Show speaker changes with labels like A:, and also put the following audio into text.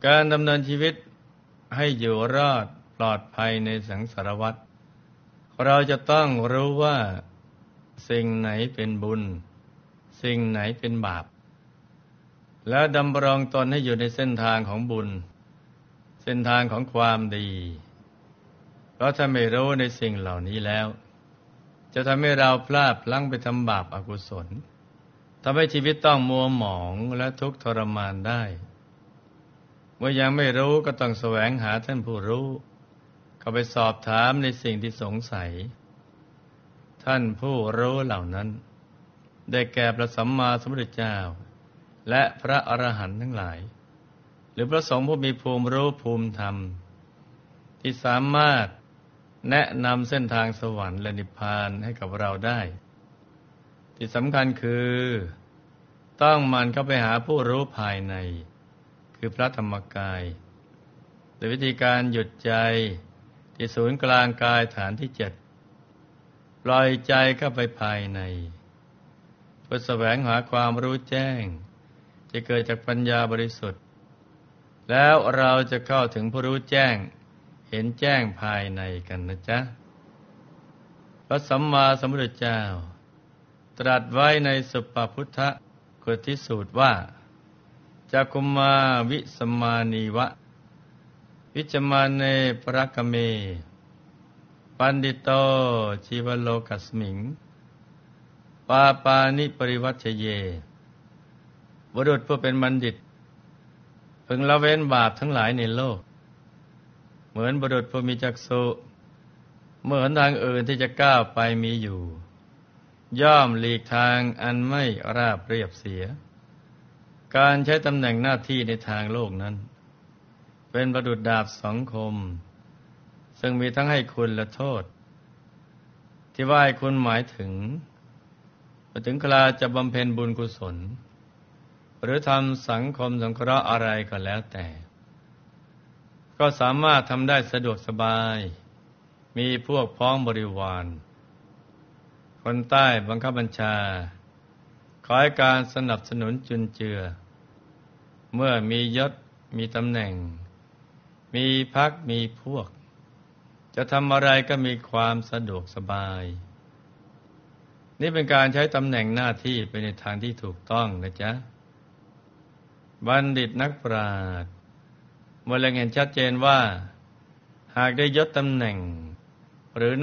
A: การดำเนินชีวิตให้อยู่รอดปลอดภัยในสังสารวัฏเราจะต้องรู้ว่าสิ่งไหนเป็นบุญสิ่งไหนเป็นบาปและดำรงตนให้อยู่ในเส้นทางของบุญเส้นทางของความดีเพราะถ้าไม่รู้ในสิ่งเหล่านี้แล้วจะทำให้เราพลาดพลั้งไปทำบาปอกุศลทำให้ชีวิตต้องมัวหมองและทุกข์ทรมานได้เมื่อยังไม่รู้ก็ต้องแสวงหาท่านผู้รู้เข้าไปสอบถามในสิ่งที่สงสัยท่านผู้รู้เหล่านั้นได้แก่พระสัมมาสัมพุทธเจ้าและพระอรหันต์ทั้งหลายหรือพระสงฆ์ผู้มีภูมิรู้ภูมิธรรมที่สามารถแนะนำเส้นทางสวรรค์และนิพพานให้กับเราได้ที่สำคัญคือต้องหมั่นเข้าไปหาผู้รู้ภายในคือพระธรรมกายโดยวิธีการหยุดใจที่ศูนย์กลางกายฐานที่7ปล่อยใจเข้าไปภายในเพื่อแสวงหาความรู้แจ้งที่เกิดจากปัญญาบริสุทธิ์แล้วเราจะเข้าถึงผู้รู้แจ้งเห็นแจ้งภายในกันนะจ๊ะพระสัมมาสัมพุทธเจ้าตรัสไว้ในสุปปพุทธกฤติสูตรว่าจักขุมาวิสมานีวะวิจมาเนปรักขเมปันดิโตชีวโลกัสมิงปาปานิปริวัชเยบุรุษผู้เป็นบัณฑิตพึงละเว้นบาปทั้งหลายในโลกเหมือนบุรุษผู้มีจักษุเมื่อหนทางอื่นที่จะก้าวไปมีอยู่ย่อมหลีกทางอันไม่ราบเรียบเสียการใช้ตำแหน่งหน้าที่ในทางโลกนั้นเป็นประดุจดาบสองคมซึ่งมีทั้งให้คุณและโทษที่ว่าให้คุณหมายถึงพอถึงคราจะบำเพ็ญบุญกุศลหรือทำสังคมสงเคราะห์อะไรก็แล้วแต่ก็สามารถทำได้สะดวกสบายมีพวกพ้องบริวารคนใต้บังคับบัญชาขอให้การสนับสนุนจุนเจือเมื่อมียศมีตำแหน่งมีพรรคมีพวกจะทำอะไรก็มีความสะดวกสบายนี่เป็นการใช้ตำแหน่งหน้าที่ไปในทางที่ถูกต้องนะจ๊ะบัณฑิตนักปราชญ์เมื่อเล็งเห็นชัดเจนว่าหากได้ยศตำแหน่งหรือ